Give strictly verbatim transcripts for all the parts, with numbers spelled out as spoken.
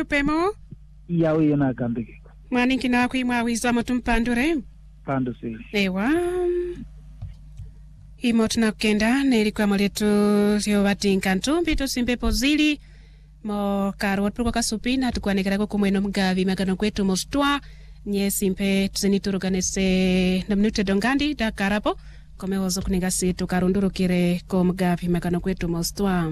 mwatupemo? Iya uyo na kambike. Mwani kina kuimwa wizwa motumpandure? Pando sili. Ewa. Imo tunakenda nelikuwa mwaletu sio watinka ntumbi tusimpepo zili. Mo karo watuko kasupina tukwanekera kumweno mgavi magano kwetu mostwa. Nye simpe tuziniturugane na mnute dongandi da karapo. Kome hozo kuningasi tukarunduru kire ko mgavi magano kwetu mostwa.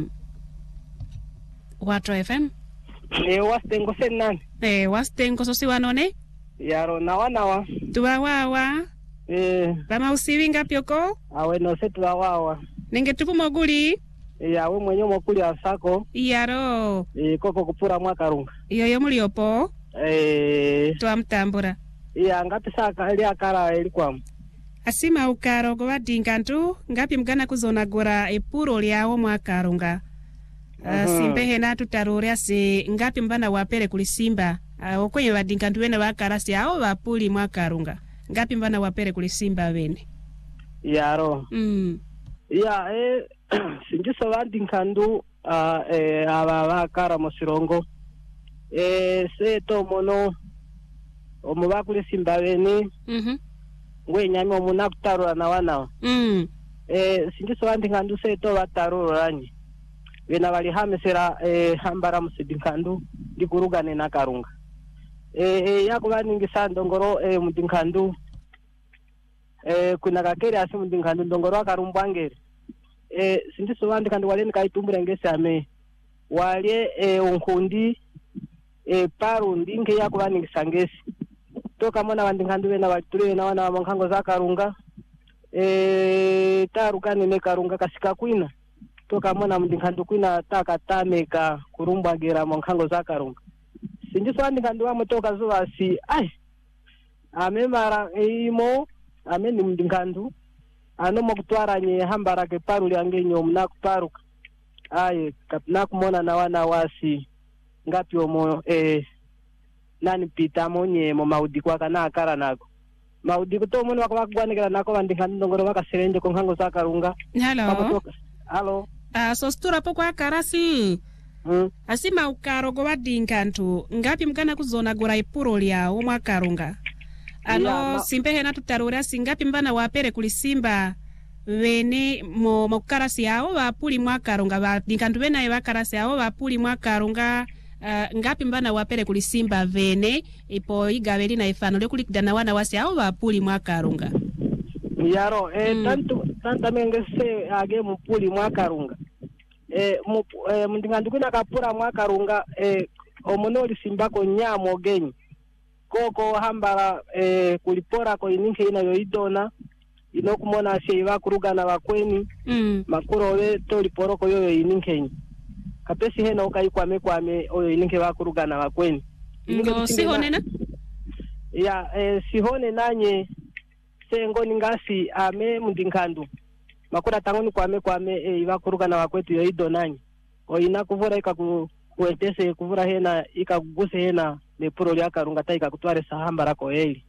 Watro F M? E wastengo senani. E wastengo sosi wanone? Yaro nawa nawa. Tuwa wawa. E Rama usiwi ngapi yoko? awe no se tuwa wawa. Nenge tupu moguli? E awe mwenye mokuli asako. Iyaro. E koko kupura mwaka runga. Iyo yo muli opo? E Tuwa mtambura. iya ngapi saka ili akara ilikuwa. Asima ukaro kwa dingantu ngapi mgana kuzona gora epuro liawo mwakarunga. Uh, simpehe na tutarure asi ngapi mbana wapere kulisimba. Uh, okwenye wadingantu wene wakarasi ao wapuli mwakarunga. Ngapi mbana wapere kulisimba wene. Yaro. Mm. Iya e sinjiso wadinkandu uh, e aba bakara mosirongo. E se to mono omuba kulisimba wene. Mhm. Ngwe nyami omuna kutarura na wana. Mm. E sinjiso wadinkandu se to batarura ranyi. Wena wali hamesera e hambara musidinkandu dikurugane na karunga. E, e yakuba ningisa ndongoro e mudinkandu e kuna kakere asi mudinkandu ndongoro akarumbwangere. E sindiso wandikandu wale nikaitumbre ngese ame wale e unkundi e paru ndinge yakuba ningisa ngese. Toka mona wandinkandu wena walitule na wana mwankango za karunga. E tarukane ne karunga kasika kwina. Toka mona mdinkandu kwina taka tameka kurumbagera mwankango za karunga. Sinjiso wandinkandu wa mutoka zuwa si ai ame mara imo ame ni mdinkandu ano mokutwara nye hambara ke paru liange nyom na kuparuka ai na kumona na wana wasi ngapi omo eh nani pita monye mo maudi kwa kana akara nako maudi kuto mono wakagwanekera nako wandinkandu ndongoro wakaserenje konkango za karunga. Hello. Hello. Ah, uh, so stura po kwa karasi. Mm. Asima ukaro go wadinkantu ngapi mgana kuzona gora epuro lya omwa karunga. Ano yeah, ma... simpehe na tutarura singapi mbana wapere kulisimba wene mo mokarasi yao wapuli mwa karunga wadinkantu wena ye wakarasi yao wapuli mwa karunga. Uh, ngapi mbana wapere kulisimba vene ipo igaweli na ifano lyo kulikidana wana wasi yao wapuli mwa karunga. Yaro eh mm. tantu tanta mengese age mupuli mwa karunga. Eh mu eh, mndingandu kuna kapura mwa karunga eh omonoli simbako nyamo genyi. Koko hambara eh kulipora ko ininke ina yoidona inokumona ashe bakurugana bakweni mm. makuro we toliporoko yoyo ininke. Kapesi hena ukayikwame kwame oyo ininke bakurugana bakweni. Ngo sihone na? Ya eh sihone nanye sengo ningasi ame mndinkandu makura tangoni kwame kwame e ibakuruga na wakwetu yo idonanyi o ina kuvura ikaku kuetese kuvura hena ikaguse hena ne puro lya karunga taika kutware sahamba rako heli.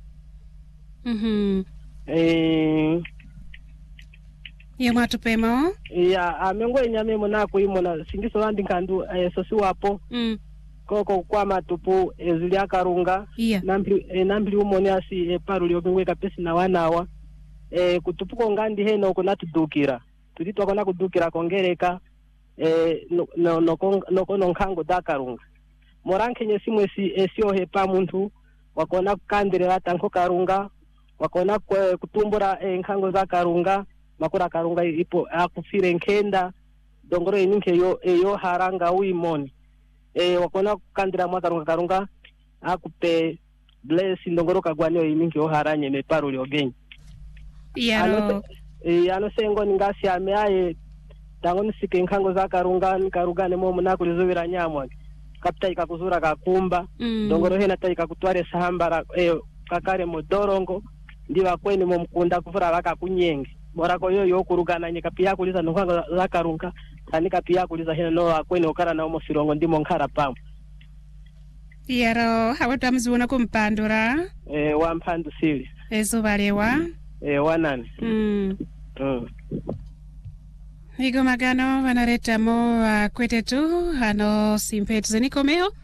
Mhm. Eh ya matupemo ya amengo enyame mona kuimona singiso wandinkandu eh, sosi wapo. Mm. Koko kwa matupu ezilya karunga yeah. Nambli e, nambli umone asi e, paru lyobengwe kapesi na wanawa e, kutupuko ngandi heno kuna tudukira tuditwa kona kudukira kongereka e, no no no, no, no nkango da karunga moranke nye simwe si esio hepa muntu wakona kukandire tanko karunga wakona kwe, kutumbura e, nkango za karunga makura karunga ipo akufire nkenda dongoro ininke yo e, yo haranga uimoni. Eh wakona kukandira mwa karunga karunga akupe bless ndongoro kagwanyo imingi oharanye ne paru lyogenyi. Yaro. Eh ano sengo ningasi ameaye tango nisike nkango za karunga nikarugane mo munako lizobira nyamwa. Kapita ikakuzura kakumba mm. ndongoro hena taika kutware sahambara eh kakare modorongo ndiba kweni mo mkunda kuvura baka kunyenge. Bora ko yoyo okurugana nyeka pia kuliza nkango za karunga. Kanika pia kuliza hena no akweni okara na omo sirongo ndimo nkara pamu. Yaro hawatu mzuna kumpandura Eh wampandu sili Eso balewa Eh wanani Mm Mm Higo magano wanareta mo uh, kwetetu Hano simpetu zenikomeo